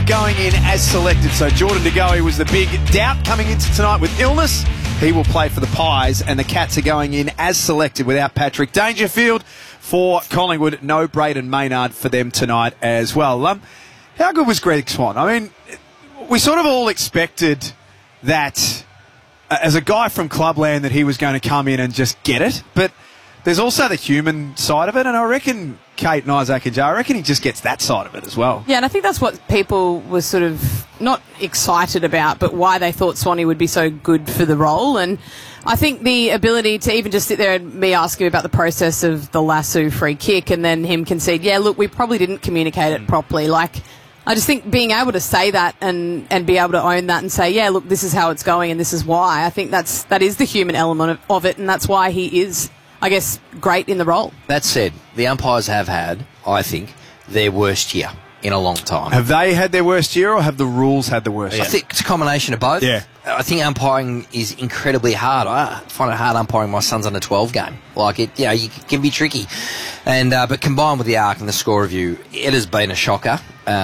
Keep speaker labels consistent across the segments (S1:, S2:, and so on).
S1: not going in as selected. So Jordan De Goey was the big doubt coming into tonight with illness. He will play for the Pies, and the Cats are going in as selected without Patrick Dangerfield for Collingwood. No Braden Maynard for them tonight as well. How good was Greg Swan? I mean, we sort of all expected that as a guy from Clubland that he was going to come in and just get it, but there's also the human side of it, and I reckon Kate and Isaac and Joe, I reckon he just gets that side of it as well.
S2: Yeah, and I think that's what people were sort of not excited about, but why they thought Swanee would be so good for the role. And I think the ability to even just sit there and me ask him about the process of the Lasso free kick and then him concede, yeah, look, we probably didn't communicate it properly. Like, I just think being able to say that and be able to own that and say, yeah, look, this is how it's going and this is why, I think that is the human element of it, and that's why he is, I guess, great in the role.
S3: That said, the umpires have had, I think, their worst year in a long time.
S1: Have they had their worst year, or have the rules had the worst year?
S3: I think it's a combination of both.
S1: Yeah.
S3: I think umpiring is incredibly hard. I find it hard umpiring my son's under 12 game. Like, it can be tricky. And but combined with the arc and the score review, it has been a shocker.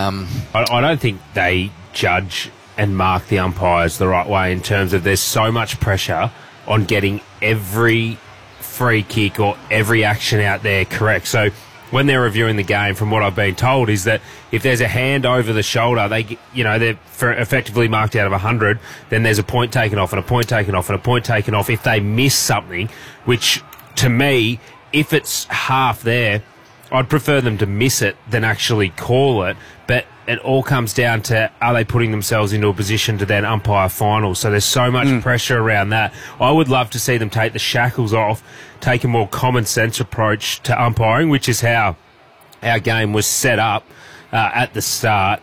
S4: I don't think they judge and mark the umpires the right way in terms of there's so much pressure on getting every free kick or every action out there correct. So when they're reviewing the game, from what I've been told, is that if there's a hand over the shoulder, they're effectively marked out of 100, then there's a point taken off and a point taken off and a point taken off if they miss something, which to me, if it's half there, I'd prefer them to miss it than actually call it. But it all comes down to, are they putting themselves into a position to then umpire finals? So there's so much pressure around that. I would love to see them take the shackles off, take a more common sense approach to umpiring, which is how our game was set up at the start.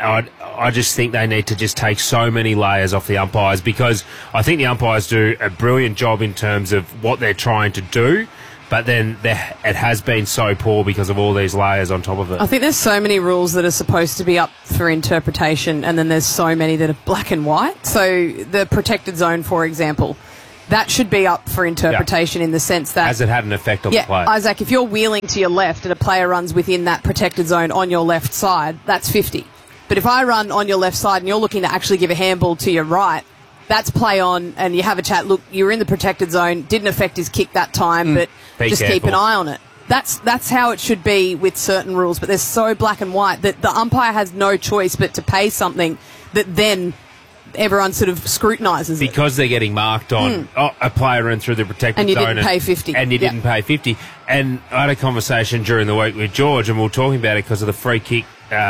S4: I just think they need to just take so many layers off the umpires, because I think the umpires do a brilliant job in terms of what they're trying to do, but then it has been so poor because of all these layers on top of it.
S2: I think there's so many rules that are supposed to be up for interpretation, and then there's so many that are black and white. So the protected zone, for example, that should be up for interpretation in the sense that...
S4: Has it had an effect on the play?
S2: Isaac, if you're wheeling to your left and a player runs within that protected zone on your left side, that's 50. But if I run on your left side and you're looking to actually give a handball to your right, that's play on, and you have a chat. Look, you were in the protected zone, didn't affect his kick that time, but just keep an eye on it. That's how it should be with certain rules, but they're so black and white that the umpire has no choice but to pay something that then everyone sort of scrutinises it.
S4: Because they're getting marked on, a player ran through the protected zone.
S2: And you didn't pay 50.
S4: And you didn't pay 50. And I had a conversation during the week with George, and we were talking about it because of the free kick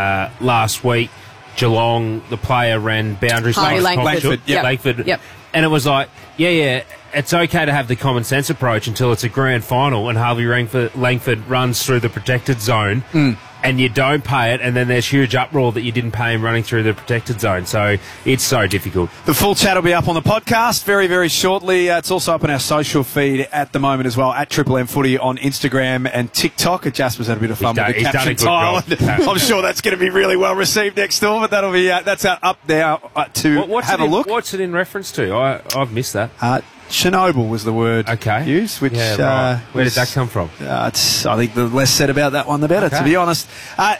S4: last week. Geelong, the player ran boundaries.
S2: Langford.
S4: Yep. And it was like, it's okay to have the common sense approach until it's a grand final and Harvey Langford runs through the protected zone and you don't pay it, and then there's huge uproar that you didn't pay him running through the protected zone. So it's so difficult.
S1: The full chat will be up on the podcast very, very shortly. It's also up on our social feed at the moment as well, at Triple M Footy on Instagram and TikTok. Jasper's had a bit of fun with the caption tile. I'm sure that's going to be really well received next door, but that'll be that's up there to have a look.
S4: What's it in reference to? I've missed that.
S1: Chernobyl was the word used, which
S4: right. Where did that come from?
S1: I think the less said about that one, the better, to be honest.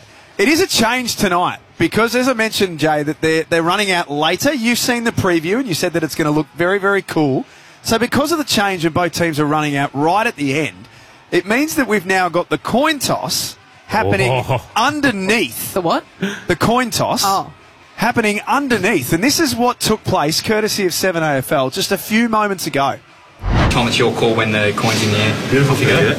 S1: It is a change tonight because, as I mentioned, Jay, that they're running out later. You've seen the preview and you said that it's going to look very, very cool. So because of the change and both teams are running out right at the end, it means that we've now got the coin toss happening underneath.
S2: The what?
S1: The coin toss. Happening underneath, and this is what took place courtesy of 7AFL just a few moments ago.
S5: Tom, it's your call when the coin's in the air.
S6: Beautiful.
S5: Off you go.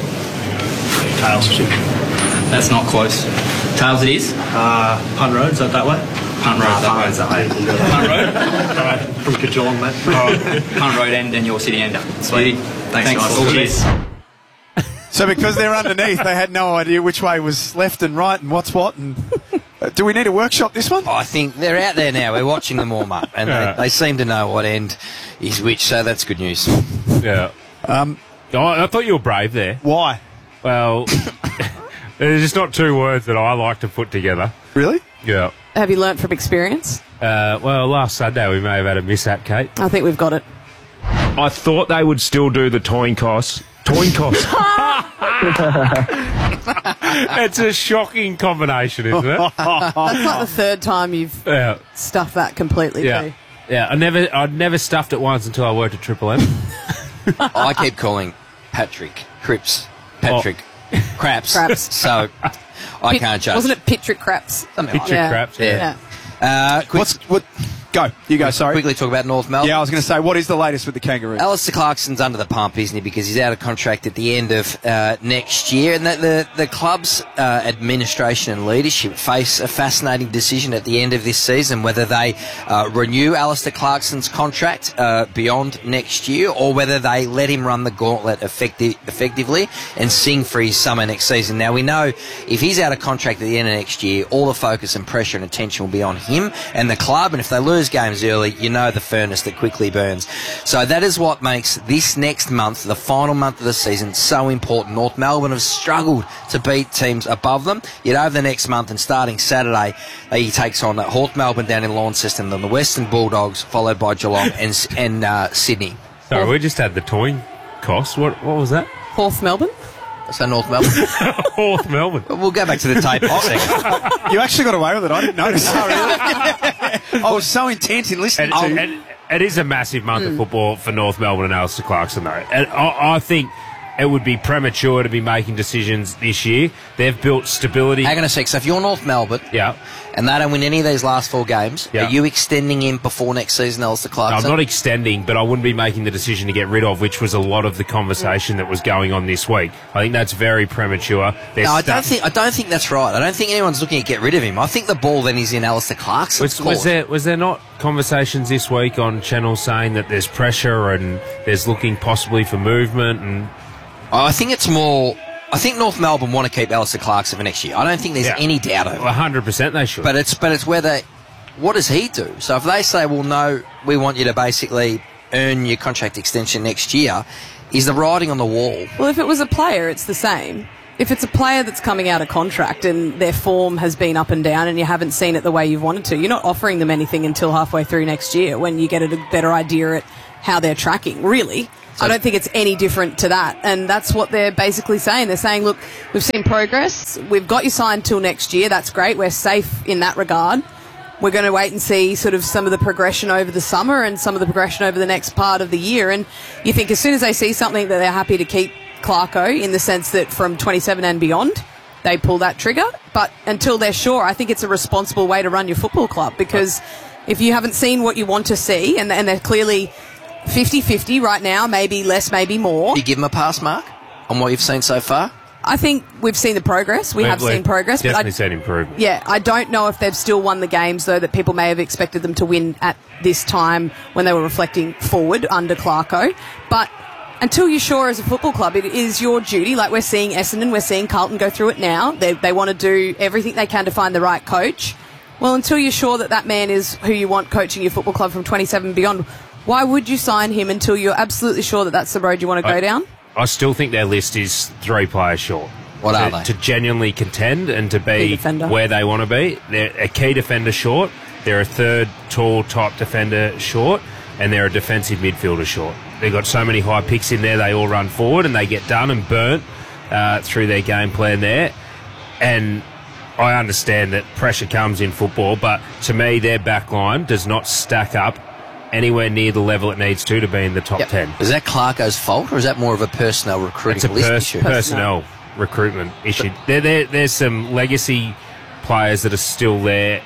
S6: Tails.
S5: That's not close. Tails it is.
S6: Punt Road, is that way?
S5: Punt Road, that way. Punt Road?
S6: From Geelong, mate.
S5: Punt Road end and your city ender. Sweet. Thanks guys. All the best.
S1: So because they're underneath, they had no idea which way was left and right and what's what, and do we need a workshop this one?
S3: I think they're out there now. We're watching them warm up, and they seem to know what end is which, so that's good news.
S4: Yeah. I thought you were brave there.
S1: Why?
S4: Well, there's just not two words that I like to put together.
S1: Really?
S4: Yeah.
S2: Have you learnt from experience?
S4: Well, last Sunday we may have had a mishap, Kate.
S2: I think we've got it.
S7: I thought they would still do the
S4: Toinkos. It's a shocking combination, isn't it?
S2: That's like the third time you've
S4: Yeah.
S2: stuffed that completely
S4: Yeah.
S2: too.
S4: Yeah, I'd never stuffed it once until I worked at Triple M.
S3: I keep calling Patrick Cripps. Patrick Craps.
S2: Craps.
S3: So I can't judge.
S2: Wasn't it Patrick Craps?
S3: Something
S4: Picture
S3: like
S4: craps.
S3: Yeah.
S2: Yeah.
S3: that.
S1: Go. You go, sorry.
S3: Quickly talk about North Melbourne.
S1: Yeah, I was going to say, what is the latest with the Kangaroos?
S3: Alistair Clarkson's under the pump, isn't he? Because he's out of contract at the end of next year. And the club's administration and leadership face a fascinating decision at the end of this season, whether they renew Alistair Clarkson's contract beyond next year or whether they let him run the gauntlet effectively and sing for his summer next season. Now, we know if he's out of contract at the end of next year, all the focus and pressure and attention will be on him and the club. And if they lose games early, you know the furnace that quickly burns. So that is what makes this next month, the final month of the season, so important. North Melbourne have struggled to beat teams above them. Yet over the next month and starting Saturday, he takes on North Melbourne down in Launceston, then the Western Bulldogs, followed by Geelong and Sydney.
S4: Sorry, we just had the Toinkos. What was that?
S2: Horth Melbourne.
S3: So North Melbourne.
S4: North Melbourne.
S3: We'll go back to the tape in a second.
S1: You actually got away with it. I didn't notice. I was so intent in listening to you.
S4: And it is a massive month of football for North Melbourne and Alistair Clarkson, though. And I think it would be premature to be making decisions this year. They've built stability.
S3: Hang on a sec. So if you're North Melbourne
S4: Yeah.
S3: and they don't win any of these last 4 games,
S4: Yeah.
S3: are you extending him before next season, Alistair Clarkson?
S4: I'm not extending, but I wouldn't be making the decision to get rid of, which was a lot of the conversation that was going on this week. I think that's very premature.
S3: No, I don't think that's right. I don't think anyone's looking to get rid of him. I think the ball then is in Alistair Clarkson's court.
S4: Was there not conversations this week on Channel saying that there's pressure and there's looking possibly for movement? And
S3: I think it's more. I think North Melbourne want to keep Alistair Clarkson for next year. I don't think there's
S4: Yeah.
S3: any doubt over it.
S4: 100% they should.
S3: But it's whether what does he do? So if they say, well, no, we want you to basically earn your contract extension next year, is the writing on the wall?
S2: Well, if it was a player, it's the same. If it's a player that's coming out of contract and their form has been up and down and you haven't seen it the way you've wanted to, you're not offering them anything until halfway through next year when you get a better idea at how they're tracking, really. I don't think it's any different to that. And that's what they're basically saying. They're saying, look, we've seen progress. We've got you signed till next year. That's great. We're safe in that regard. We're going to wait and see sort of some of the progression over the summer and some of the progression over the next part of the year. And you think as soon as they see something that they're happy to keep Clarko in the sense that from 27 and beyond, they pull that trigger. But until they're sure, I think it's a responsible way to run your football club because if you haven't seen what you want to see and they're clearly 50-50 right now, maybe less, maybe more.
S3: Do you give him a pass mark on what you've seen so far?
S2: I think we've seen the progress. We have seen progress.
S4: Definitely
S2: but
S4: seen improvement.
S2: Yeah, I don't know if they've still won the games, though, that people may have expected them to win at this time when they were reflecting forward under Clarko. But until you're sure as a football club, it is your duty. Like we're seeing Essendon, we're seeing Carlton go through it now. They want to do everything they can to find the right coach. Well, until you're sure that that man is who you want coaching your football club from 27 and beyond, why would you sign him until you're absolutely sure that that's the road you want to go down?
S4: I still think their list is 3 players short.
S3: What are they?
S4: To genuinely contend and to be where they want to be. They're a key defender short. They're a third tall type defender short. And they're a defensive midfielder short. They've got so many high picks in there, they all run forward and they get done and burnt through their game plan there. And I understand that pressure comes in football, but to me, their back line does not stack up anywhere near the level it needs to be in the top 10.
S3: Is that Clarko's fault, or is that more of a personnel recruiting
S4: It's a
S3: issue?
S4: personnel recruitment issue. There's some legacy players that are still there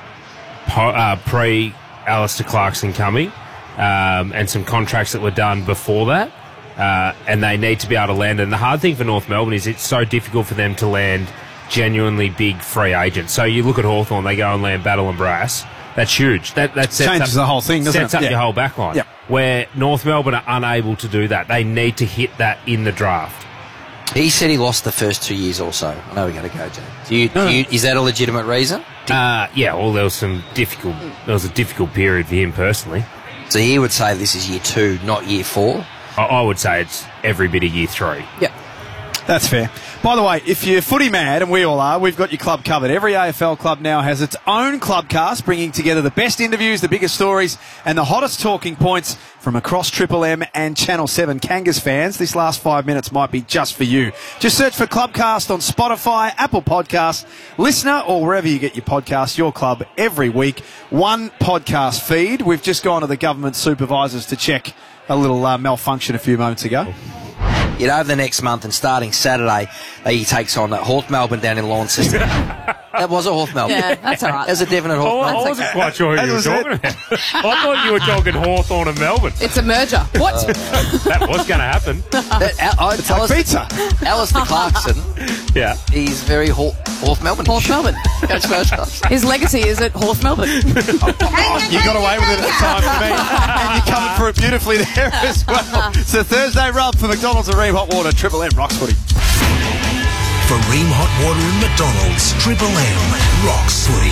S4: pre Alistair Clarkson coming, and some contracts that were done before that, and they need to be able to land. And the hard thing for North Melbourne is it's so difficult for them to land genuinely big free agents. So you look at Hawthorn, they go and land Battle and Brass. That's huge. That sets
S1: changes the whole thing, doesn't it?
S4: Sets up your whole back line.
S1: Yep.
S4: Where North Melbourne are unable to do that. They need to hit that in the draft.
S3: He said he lost the first 2 years or so. I know we got to go, Jay. Is that a legitimate reason?
S4: Yeah, well, there was a difficult period for him personally.
S3: So he would say this is year 2, not year 4.
S4: I would say it's every bit of year 3.
S2: Yep.
S1: That's fair. By the way, if you're footy mad, and we all are, we've got your club covered. Every AFL club now has its own clubcast, bringing together the best interviews, the biggest stories, and the hottest talking points from across Triple M and Channel 7. Kangas fans, this last 5 minutes might be just for you. Just search for Clubcast on Spotify, Apple Podcasts, Listener, or wherever you get your podcasts. Your club every week. One podcast feed. We've just gone to the government supervisors to check a little malfunction a few moments ago.
S3: Over the next month and starting Saturday, he takes on Hawth Melbourne down in Launceston. That was a Hawth Melbourne.
S2: Yeah, that's all right.
S3: There's a definite Hawth Melbourne.
S4: I wasn't quite sure who you were talking about. I thought you were talking Hawthorn and Melbourne.
S2: It's a merger. What?
S4: That was going to happen.
S1: It's like pizza.
S3: Alistair Clarkson,
S4: Yeah.
S3: he's very Hawth Melbourne.
S2: Hawth Melbourne. His legacy is at Hawth Melbourne.
S1: You got away with it at the time for me, and you covered for it beautifully there as well. It's a Thursday rub for McDonald's and Ream Hot Water. Triple M rocks footy.
S7: For Ream Hot Water and McDonald's, Triple M rocks footy.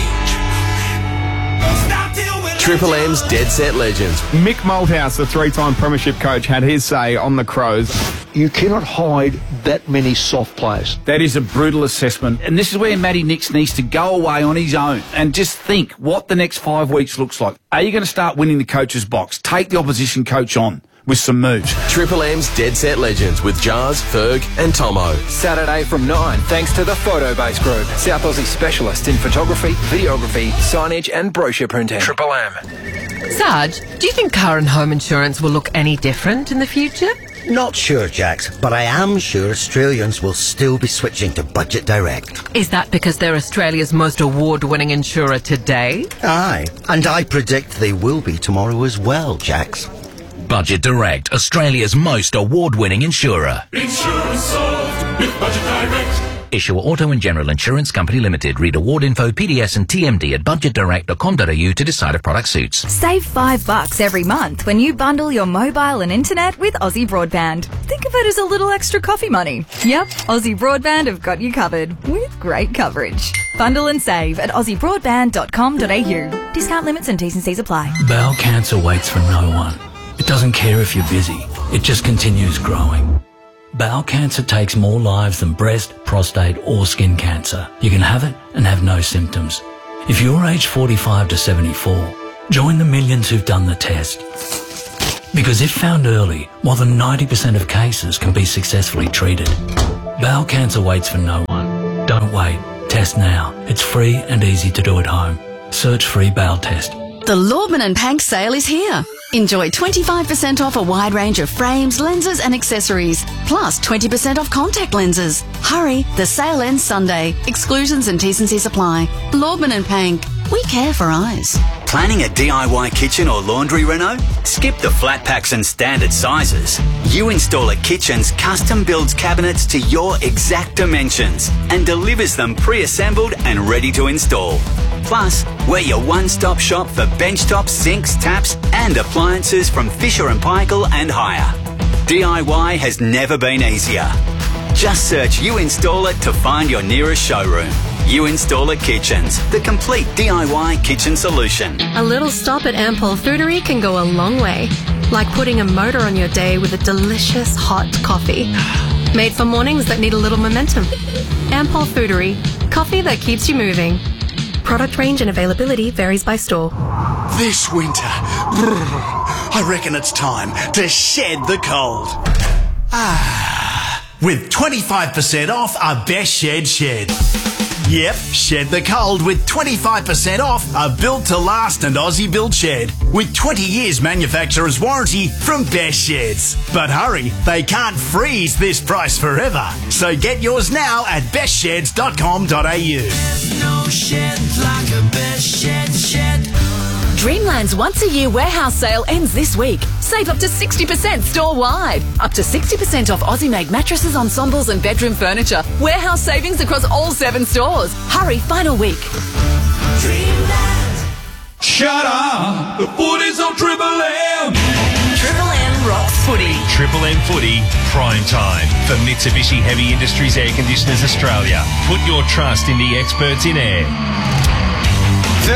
S8: Triple M's Dead Set Legends.
S9: Mick Malthouse, the three-time premiership coach, had his say on the Crows.
S10: You cannot hide that many soft players.
S11: That is a brutal assessment. And this is where Matty Nix needs to go away on his own and just think what the next 5 weeks looks like. Are you going to start winning the coach's box? Take the opposition coach on with some moves.
S8: Triple M's Dead Set Legends with Jars, Ferg and Tomo.
S12: Saturday from 9, thanks to the Photobase Group, South Aussie specialist in photography, videography, signage and brochure printing.
S8: Triple M.
S13: Sarge, do you think car and home insurance will look any different in the future?
S14: Not sure, Jax, but I am sure Australians will still be switching to Budget Direct.
S13: Is that because they're Australia's most award-winning insurer today?
S14: Aye, and I predict they will be tomorrow as well, Jax.
S7: Budget Direct, Australia's most award-winning insurer.
S15: Insurance solved with Budget Direct.
S7: Issuer Auto and General Insurance Company Limited. Read award info, PDS and TMD at budgetdirect.com.au to decide if product suits.
S16: Save $5 every month when you bundle your mobile and internet with Aussie Broadband. Think of it as a little extra coffee money. Yep, Aussie Broadband have got you covered with great coverage. Bundle and save at aussiebroadband.com.au. Discount limits and T's and C's apply.
S17: Bowel cancer waits for no one. It doesn't care if you're busy. It just continues growing. Bowel cancer takes more lives than breast, prostate or skin cancer. You can have it and have no symptoms. If you're aged 45 to 74, join the millions who've done the test. Because if found early, more than 90% of cases can be successfully treated. Bowel cancer waits for no one. Don't wait. Test now. It's free and easy to do at home. Search free bowel test.
S18: The Lordman and Pank sale is here. Enjoy 25% off a wide range of frames, lenses and accessories, plus 20% off contact lenses. Hurry, the sale ends Sunday. Exclusions and T's and C's apply. Lordman and Pank, we care for eyes.
S19: Planning a DIY kitchen or laundry reno? Skip the flat packs and standard sizes. U-Installer Kitchens custom builds cabinets to your exact dimensions and delivers them pre-assembled and ready to install. Plus, we're your one-stop shop for benchtops, sinks, taps and appliances from Fisher & Paykel and higher. DIY has never been easier. Just search U-Installer to find your nearest showroom. U-Installer Kitchens, the complete DIY kitchen solution.
S20: A little stop at Ampol Foodery can go a long way. Like putting a motor on your day with a delicious hot coffee. Made for mornings that need a little momentum. Ampol Foodery, coffee that keeps you moving. Product range and availability varies by store.
S21: This winter, I reckon it's time to shed the cold. With 25% off a Best Shed. Yep, shed the cold with 25% off a built-to-last and Aussie built shed with 20 years manufacturer's warranty from Best Sheds. But hurry, they can't freeze this price forever. So get yours now at bestsheds.com.au.
S15: No shed like a Best Shed.
S22: Dreamland's once-a-year warehouse sale ends this week. Save up to 60% store-wide. Up to 60% off Aussie-made mattresses, ensembles and bedroom furniture. Warehouse savings across all 7 stores. Hurry, final week.
S15: Dreamland. Shut up! The footy's on Triple M!
S22: Triple M rocks footy.
S23: Triple M footy, prime time for Mitsubishi Heavy Industries Air Conditioners Australia. Put your trust in the experts in air.
S1: Thursday night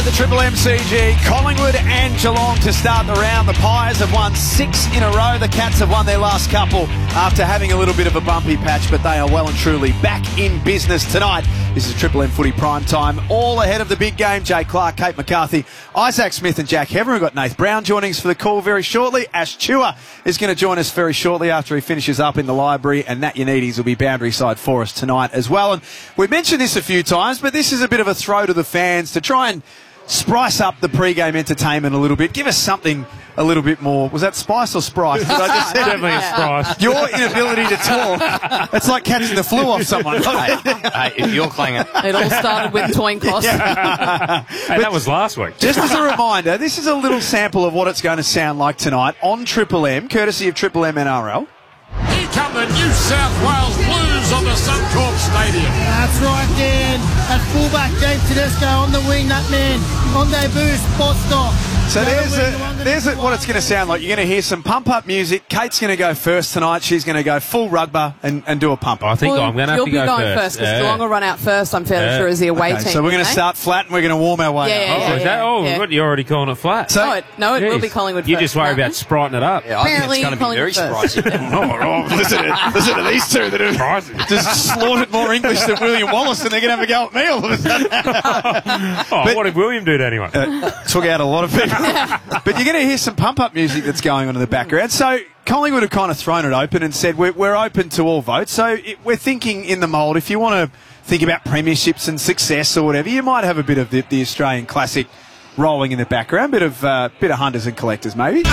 S1: at the Triple MCG. Collingwood and Geelong to start the round. The Pies have won 6 in a row. The Cats have won their last couple after having a little bit of a bumpy patch, but they are well and truly back in business tonight. This is Triple M Footy Prime Time, all ahead of the big game. Jay Clark, Kate McCarthy, Isaac Smith and Jack Hever. We've got Nath Brown joining us for the call very shortly. Ash Chua is going to join us very shortly after he finishes up in the library, and Nat Yanides will be boundary side for us tonight as well. And we've mentioned this a few times, but this is a bit of a throw to the fans to try and spice up the pre-game entertainment a little bit. Give us something a little bit more. Was that spice or sprite? Did I just say
S4: definitely a spice.
S1: Your inability to talk, it's like catching the flu off someone.
S3: Hey, if you're playing it.
S2: It all started with Toinkos.
S4: Hey, that was last week.
S1: Just as a reminder, this is a little sample of what it's going to sound like tonight on Triple M, courtesy of Triple M NRL.
S15: Here come the New South Wales Blues on the Suncorp Stadium.
S5: That's right, Dan. At fullback, James Tedesco on the wing, that man. On debut, spot stop.
S1: So there's what it's going to sound like. You're going to hear some pump-up music. Kate's going to go first tonight. She's going to go full rugby and do a pump-up.
S4: I think I'm going to have to go
S2: You'll be going first because Geelong will run out first, I'm fairly sure, as the away team.
S1: So we're going to start flat and we're going to warm our way up.
S4: What, you're already calling it flat?
S2: So, no, it will be Collingwood first.
S4: You just worry about spriting it up.
S3: Yeah, I think it's going to be very spicy.
S1: Listen to these two that have just slaughtered more English than William Wallace, and they're going to have a go at me all of a sudden.
S4: What did William do to anyone?
S1: Took out a lot of people. But you're going to hear some pump-up music that's going on in the background. So Collingwood have kind of thrown it open and said we're open to all votes. So we're thinking in the mould, if you want to think about premierships and success or whatever, you might have a bit of the Australian classic rolling in the background, bit of Hunters and Collectors maybe.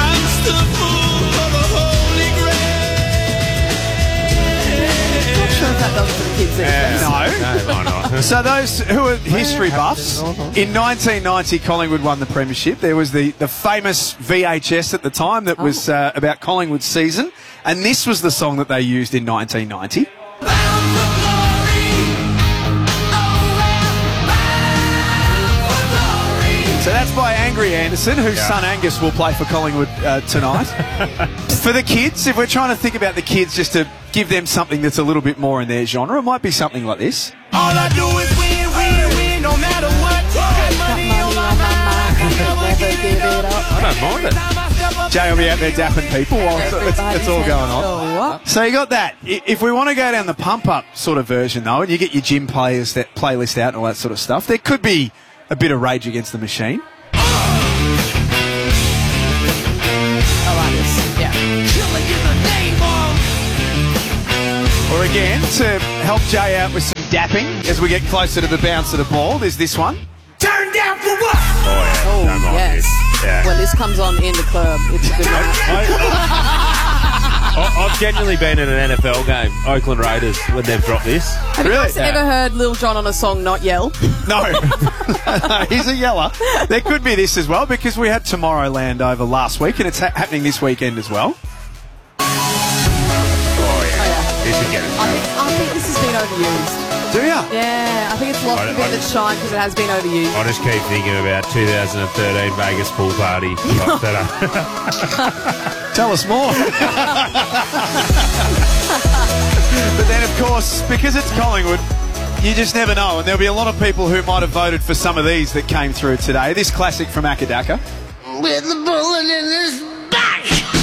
S2: That does for the kids these days.
S1: No, why not? So those who are history buffs, in 1990 Collingwood won the premiership. There was the famous VHS at the time that was about Collingwood's season, and this was the song that they used in 1990. So that's by Angry Anderson, whose son Angus will play for Collingwood tonight. For the kids, if we're trying to think about the kids, just to give them something that's a little bit more in their genre, it might be something like this.
S15: All I do is win, win, win, no matter what. Got money on my mind, never give it up.
S4: I don't mind it.
S1: Jay will be out there dapping people while it's all going on. So you got that. If we want to go down the pump-up sort of version, though, and you get your gym players, that playlist out and all that sort of stuff, there could be a bit of Rage Against the Machine.
S2: I like this. Yeah.
S1: Or again, to help Jay out with some dapping as we get closer to the bounce of the ball, there's this one.
S15: Turn down for what?
S4: Oh, yeah.
S2: Yes.
S4: Yeah.
S2: When this comes on in the club, it's a good night.
S4: I've genuinely been in an NFL game, Oakland Raiders, when they've dropped this.
S2: Have you guys ever heard Lil Jon on a song Not Yell?
S1: No. He's a yeller. There could be this as well, because we had Tomorrowland over last week, and it's happening this weekend as well.
S4: This should get it.
S2: I think this has been overused.
S1: Do ya?
S2: Yeah, I think it's lost a bit of its shine because it has been overused.
S4: I just keep thinking about 2013 Vegas pool party.
S1: Tell us more. But then, of course, because it's Collingwood, you just never know. And there'll be a lot of people who might have voted for some of these that came through today. This classic from Akadaka.
S15: With the bullet in his back.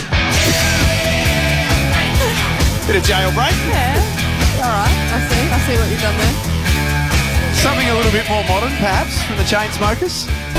S1: Bit of jailbreak.
S2: Yeah. All right. I see what you've done there.
S1: Something a little bit more modern, perhaps, from the Chainsmokers.